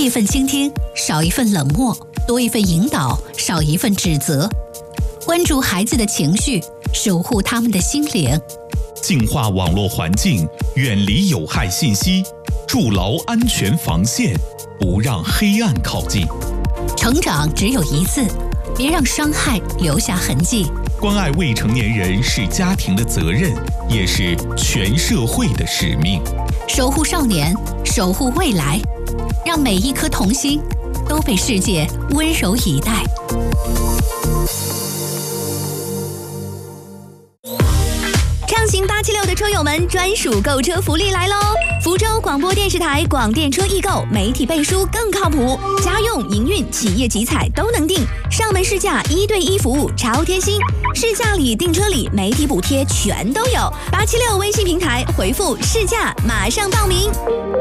一份倾听，少一份冷漠；多一份引导，少一份指责。关注孩子的情绪，守护他们的心灵。 净化网络环境，远离有害信息，筑牢安全防线，不让黑暗靠近。 成长只有一次，别让伤害留下痕迹。 关爱未成年人是家庭的责任，也是全社会的使命。 守护少年，守护未来，让每一颗童心都被世界温柔以待。 畅行876的车友们专属购车福利来喽！福州广播电视台广电车易购，媒体背书更靠谱，家用、营运、企业集采都能订，上门试驾1对1服务超贴心，试驾礼、订车礼、媒体补贴全都有。876微信平台回复试驾，马上报名。